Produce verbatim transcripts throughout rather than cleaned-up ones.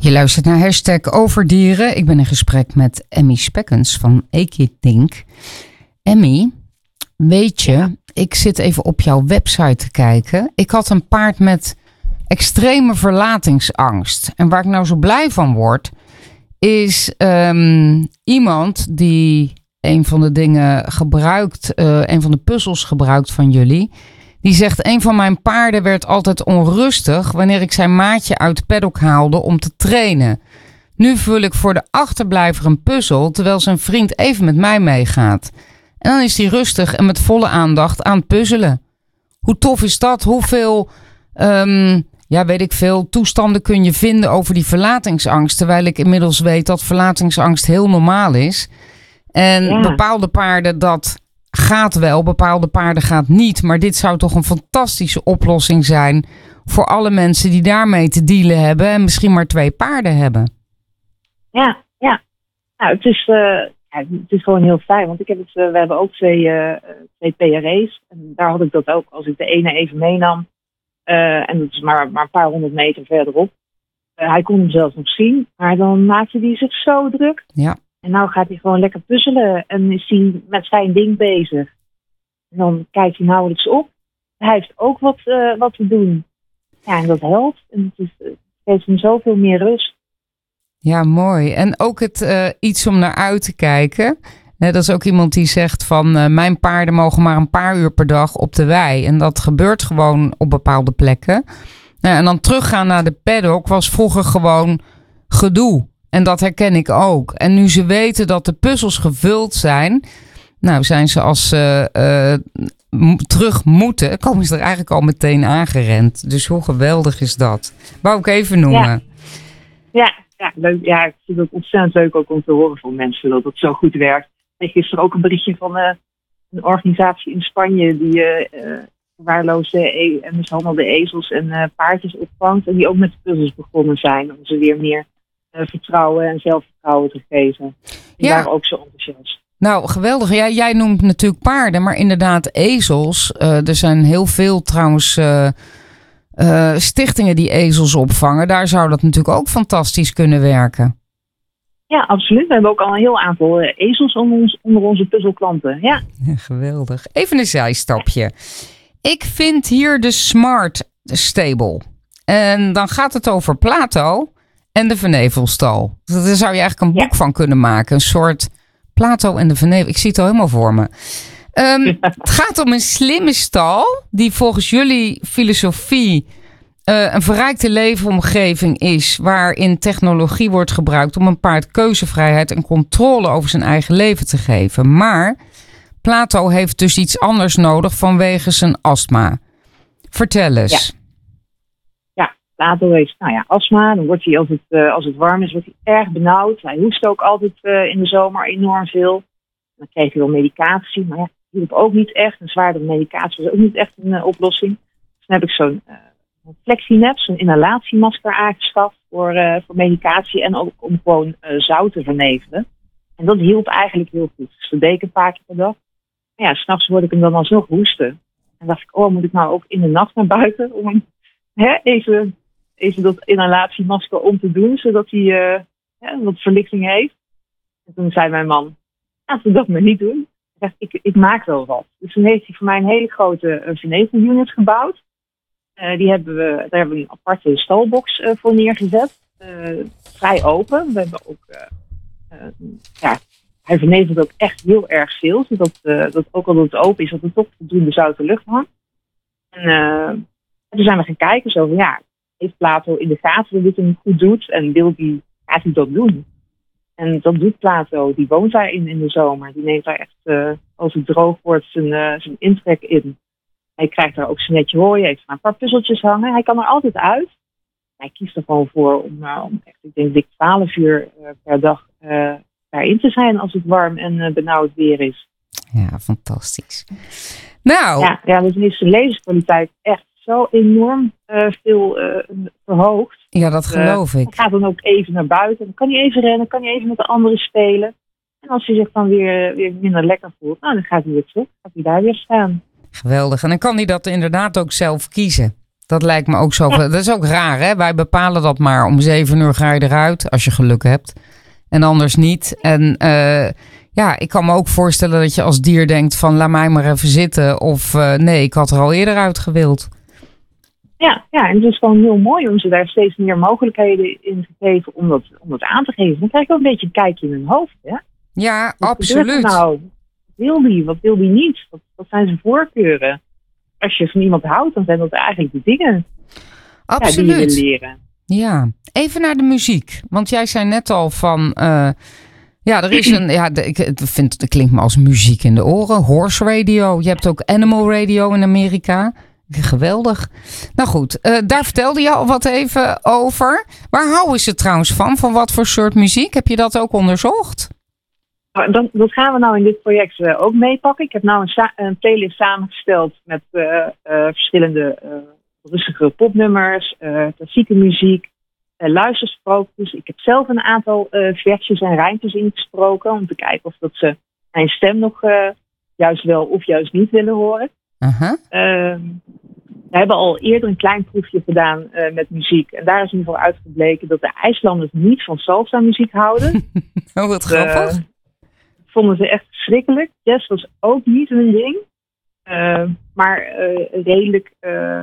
Je luistert naar hashtag Overdieren. Ik ben in gesprek met Emmy Spekkens van Equitink. Emmy, weet je, ik zit even op jouw website te kijken. Ik had een paard met extreme verlatingsangst. En waar ik nou zo blij van word, is um, iemand die een van de dingen gebruikt, uh, een van de puzzels gebruikt van jullie. Die zegt, een van mijn paarden werd altijd onrustig wanneer ik zijn maatje uit het paddock haalde om te trainen. Nu vul ik voor de achterblijver een puzzel, terwijl zijn vriend even met mij meegaat. En dan is hij rustig en met volle aandacht aan het puzzelen. Hoe tof is dat? Hoeveel, um, ja weet ik veel, toestanden kun je vinden over die verlatingsangst, terwijl ik inmiddels weet dat verlatingsangst heel normaal is. En ja. bepaalde paarden dat gaat wel, bepaalde paarden gaat niet. Maar dit zou toch een fantastische oplossing zijn voor alle mensen die daarmee te dealen hebben en misschien maar twee paarden hebben. Ja, ja. Nou, het is, uh, ja, het is gewoon heel fijn. Want ik heb het, uh, we hebben ook twee, uh, twee P R E's. En daar had ik dat ook. Als ik de ene even meenam, uh, en dat is maar, maar een paar honderd meter verderop. Uh, hij kon hem zelfs nog zien. Maar dan maakte hij zich zo druk. Ja. En nou gaat hij gewoon lekker puzzelen en is hij met zijn ding bezig. En dan kijkt hij nauwelijks op. Hij heeft ook wat, uh, wat te doen. Ja, en dat helpt. En het, is, het geeft hem zoveel meer rust. Ja, mooi. En ook het uh, iets om naar uit te kijken. Nee, dat is ook iemand die zegt van uh, mijn paarden mogen maar een paar uur per dag op de wei. En dat gebeurt gewoon op bepaalde plekken. Nou, en dan teruggaan naar de paddock was vroeger gewoon gedoe. En dat herken ik ook. En nu ze weten dat de puzzels gevuld zijn, nou zijn ze als ze uh, uh, terug moeten, komen ze er eigenlijk al meteen aangerend. Dus hoe geweldig is dat? Wou ik even noemen. Ja, ja, ja, leuk. Ja, ik vind het ontzettend leuk ook om te horen van mensen dat het zo goed werkt. Ik kreeg gisteren ook een berichtje van uh, een organisatie in Spanje die uh, uh, verwaarloosde e- en mishandelde ezels en uh, paardjes opvangt. En die ook met de puzzels begonnen zijn om ze weer meer Uh, vertrouwen en zelfvertrouwen te geven. Die ja. waren ook zo enthousiast. Nou, geweldig. Ja, jij noemt natuurlijk paarden, maar inderdaad ezels. Uh, er zijn heel veel trouwens uh, uh, stichtingen die ezels opvangen. Daar zou dat natuurlijk ook fantastisch kunnen werken. Ja, absoluut. We hebben ook al een heel aantal uh, ezels onder, ons, onder onze puzzelklanten. Ja. Ja, geweldig. Even een zijstapje. Ik vind hier de Smart Stable. En dan gaat het over Plato en de Vernevelstal. Daar zou je eigenlijk een boek ja. van kunnen maken. Een soort Plato en de Vernevel. Ik zie het al helemaal voor me. Um, ja. Het gaat om een slimme stal die volgens jullie filosofie uh, een verrijkte leefomgeving is, waarin technologie wordt gebruikt om een paard keuzevrijheid en controle over zijn eigen leven te geven. Maar Plato heeft dus iets anders nodig vanwege zijn astma. Vertel eens. Ja. Plato heeft nou ja, astma, dan wordt hij als het, uh, als het warm is, wordt hij erg benauwd. Hij hoest ook altijd uh, in de zomer enorm veel. Dan kreeg hij wel medicatie, maar ja, dat hielp ook niet echt. Een zwaardere medicatie was ook niet echt een uh, oplossing. Dus dan heb ik zo'n uh, Flexinap, zo'n inhalatiemasker aangeschaft voor, uh, voor medicatie en ook om gewoon uh, zout te vernevelen. En dat hielp eigenlijk heel goed. Dus dat deed ik een paar keer per dag. Maar ja, s'nachts hoorde ik hem dan alsnog hoesten. En dacht ik, oh, moet ik nou ook in de nacht naar buiten om hem hè, even... even dat inhalatiemasker om te doen, zodat hij uh, ja, wat verlichting heeft. En toen zei mijn man, laten we dat maar niet doen. Ik dacht, ik, ik maak wel wat. Dus toen heeft hij voor mij een hele grote uh, vernevelunit gebouwd. Uh, die hebben we, daar hebben we een aparte stalbox uh, voor neergezet. Uh, vrij open. We hebben ook, uh, uh, ja, hij vernevelt ook echt heel erg veel. Zodat uh, dat ook al dat het open is, dat er toch voldoende zoute lucht hangt. En uh, toen zijn we gaan kijken, zo van ja, heeft Plato in de gaten dat dit hem goed doet en wil die, gaat hij dat doen? En dat doet Plato. Die woont daarin in de zomer. Die neemt daar echt, uh, als het droog wordt, zijn, uh, zijn intrek in. Hij krijgt daar ook zijn netje hooi. Hij heeft een paar puzzeltjes hangen. Hij kan er altijd uit. Hij kiest er gewoon voor om, uh, om echt, ik denk, dik twaalf uur uh, per dag uh, daarin te zijn als het warm en uh, benauwd weer is. Ja, fantastisch. Nou. Ja, ja dus is de levenskwaliteit echt zo enorm uh, veel uh, verhoogd. Ja, dat geloof uh, ik. Hij gaat dan ook even naar buiten. Dan kan hij even rennen, kan hij even met de anderen spelen. En als hij zich dan weer, weer minder lekker voelt, nou, dan gaat hij weer terug. Gaat hij daar weer staan. Geweldig. En dan kan hij dat inderdaad ook zelf kiezen. dat lijkt me ook zo. Ja. Dat is ook raar, hè? Wij bepalen dat maar. Om zeven uur ga je eruit, als je geluk hebt. En anders niet. En uh, ja, ik kan me ook voorstellen dat je als dier denkt van laat mij maar even zitten. Of uh, nee, ik had er al eerder uit gewild. Ja, ja, en het is gewoon heel mooi om ze daar steeds meer mogelijkheden in te geven om dat, om dat aan te geven. Dan krijg je ook een beetje een kijkje in hun hoofd, hè? Ja, wat absoluut. Nou, wat wil die, wat wil die niet? Wat, wat zijn zijn voorkeuren? Als je van iemand houdt, dan zijn dat eigenlijk de dingen absoluut. Ja, die je wil leren. Ja, even naar de muziek. Want jij zei net al van... Uh, ja, er is een... Ja, de, ik vind het klinkt me als muziek in de oren. Horse radio. Je hebt ook animal radio in Amerika. Geweldig. Nou goed, uh, daar vertelde je al wat even over. Waar houden ze trouwens van? Van wat voor soort muziek? Heb je dat ook onderzocht? Nou, dat, dat gaan we nou in dit project uh, ook meepakken. Ik heb nou een, sa- een playlist samengesteld met uh, uh, verschillende uh, rustige popnummers, uh, klassieke muziek, uh, luistersprookjes. Ik heb zelf een aantal uh, versjes en rijmpjes ingesproken om te kijken of dat ze mijn stem nog uh, juist wel of juist niet willen horen. Uh-huh. Uh, we hebben al eerder een klein proefje gedaan uh, met muziek. En daar is in ieder geval uitgebleken dat de IJslanders niet van salsa muziek houden. Oh, wat grappig. Uh, vonden ze echt verschrikkelijk. Jazz was ook niet hun ding. Uh, maar uh, redelijk uh,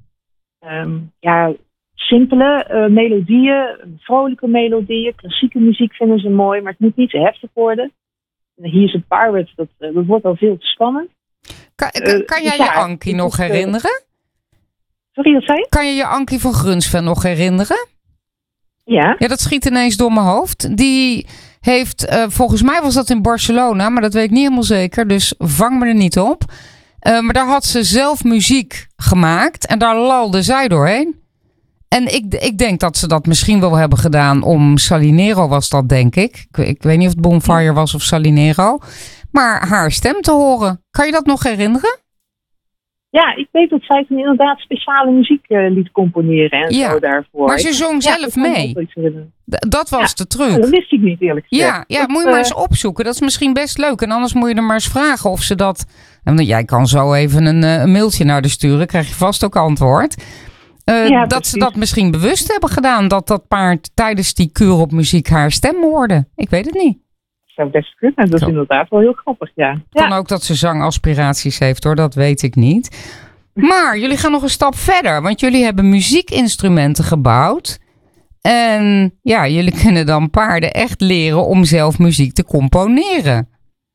um, ja, simpele uh, melodieën, vrolijke melodieën. Klassieke muziek vinden ze mooi, maar het moet niet te heftig worden. Here's a Pirate, dat, uh, dat wordt al veel te spannend. Kan, kan, kan jij uh, je ja, Ankie nog is, herinneren? Sorry, wat zei je? Kan je je Ankie van Grunsven nog herinneren? Ja. Ja, dat schiet ineens door mijn hoofd. Die heeft, uh, volgens mij was dat in Barcelona, maar dat weet ik niet helemaal zeker. Dus vang me er niet op. Uh, maar daar had ze zelf muziek gemaakt en daar lalde zij doorheen. En ik, ik denk dat ze dat misschien wel hebben gedaan om Salinero was dat, denk ik. Ik, ik weet niet of het Bonfire was of Salinero. Maar haar stem te horen. Kan je dat nog herinneren? Ja, ik weet dat zij inderdaad speciale muziek uh, liet componeren en ja, zo daarvoor. Maar ze zong ja, zelf mee. D- dat was ja, de truc. Ja, dat wist ik niet eerlijk gezegd. Ja, ja dat, moet je maar eens opzoeken. Dat is misschien best leuk. En anders moet je er maar eens vragen of ze dat... En jij kan zo even een, uh, een mailtje naar de sturen. Krijg je vast ook antwoord. Uh, ja, dat precies. Ze dat misschien bewust hebben gedaan. Dat dat paard tijdens die kuur op muziek haar stem hoorde. Ik weet het niet. Zou best kunnen. Dat is inderdaad wel heel grappig, ja. Kan ja. ook dat ze zangaspiraties heeft, hoor. Dat weet ik niet. Maar jullie gaan nog een stap verder. Want jullie hebben muziekinstrumenten gebouwd. En ja, jullie kunnen dan paarden echt leren om zelf muziek te componeren.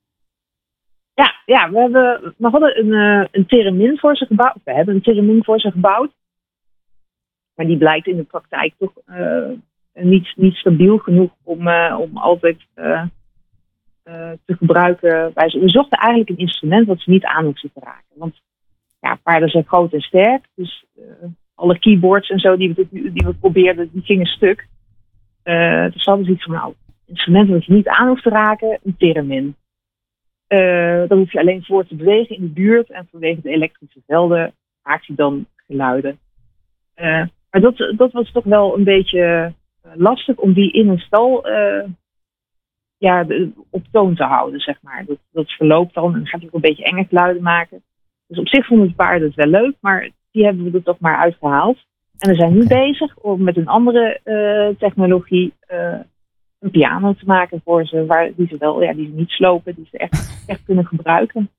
Ja, ja we, hebben, we hadden een, uh, een theremin voor ze gebouwd. We hebben een theremin voor ze gebouwd. Maar die blijkt in de praktijk toch uh, niet, niet stabiel genoeg om, uh, om altijd... Uh, Uh, te gebruiken. Wij we zochten eigenlijk een instrument wat ze niet aan hoefden te raken. Want ja, paarden zijn groot en sterk. Dus uh, alle keyboards en zo die we, die we probeerden, die gingen stuk. Uh, dus hadden ze iets van, nou, instrument wat je niet aan hoeft te raken, een theremin. Uh, daar hoef je alleen voor te bewegen in de buurt. En vanwege de elektrische velden maakt hij dan geluiden. Uh, maar dat, dat was toch wel een beetje uh, lastig om die in een stal... Uh, ja, de, op toon te houden, zeg maar. Dat, dat verloopt dan en dan gaat hij ook een beetje enge geluiden maken. Dus op zich vonden de paarden het wel leuk, maar die hebben we er toch maar uitgehaald. En we zijn nu okay. bezig om met een andere uh, technologie uh, een piano te maken voor ze, waar, die ze wel, ja, die ze niet slopen, die ze echt, echt kunnen gebruiken.